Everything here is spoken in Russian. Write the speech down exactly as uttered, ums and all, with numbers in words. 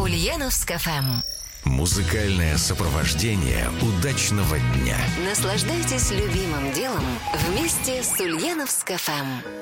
Ульяновск эф эм. Музыкальное сопровождение удачного дня. Наслаждайтесь любимым делом вместе с Ульяновск эф эм.